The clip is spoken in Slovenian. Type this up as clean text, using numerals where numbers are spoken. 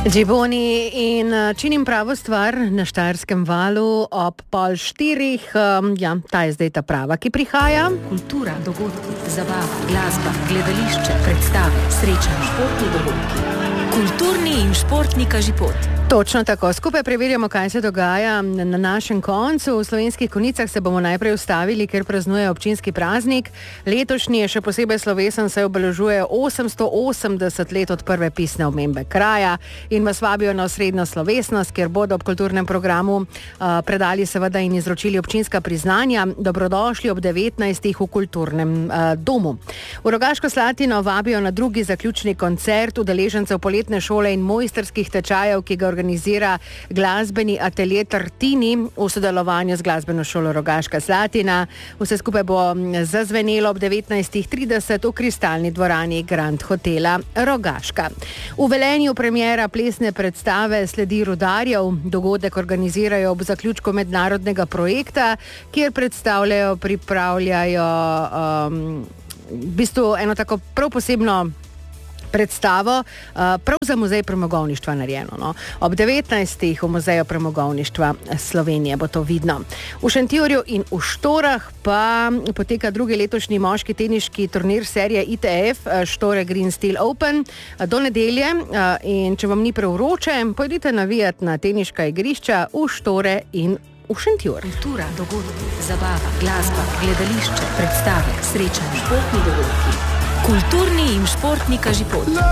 Džiboni in činim pravo stvar na Štajerskem valu ob 3:30. Ta je zdaj ta prava, ki prihaja. Kultura, dogodki, zabava, glasba, gledališče, predstave, srečanja, športni dogodki. Kulturni in športni kažipot. Točno tako. Skupaj preverjamo, kaj se dogaja na našem koncu. V Slovenskih Konjicah se bomo najprej ustavili, ker praznuje občinski praznik. Letošnji je še posebej slovesen, saj obeležuje 880 let od prve pisne omembe kraja in vas vabijo na osrednjo slovesnost, kjer bodo ob kulturnem programu predali seveda in izročili občinska priznanja. Dobrodošli ob 19. v kulturnem domu. V Rogaško Slatino vabijo na drugi zaključni koncert udeležencev poletne šole in mojstrskih tečajev, ki ga organizira glasbeni atelje Tartini v sodelovanju z glasbeno šolo Rogaška Slatina. Vse skupaj bo zazvenelo ob 19:30 v kristalni dvorani Grand Hotela Rogaška. V Velenju premiera plesne predstave Sledi rudarjev. Dogodek organizirajo ob zaključku mednarodnega projekta, kjer pripravljajo v bistvu eno tako prav posebno predstavo, prav za Muzej premogovništva narejeno. No. Ob 19. v Muzeju premogovništva Slovenije bo to vidno. V Šentjurju in v Štorah pa poteka drugi letošnji moški teniški turnir serije ITF Štore Green Steel Open do nedelje in če vam ni prevroče, pojdite navijati na teniška igrišča v Štore in v Šentjur. Kultura, dogodki, zabava, glasba, gledališče, predstave, srečanja, športni dogodki. Kulturni in športni kažipot.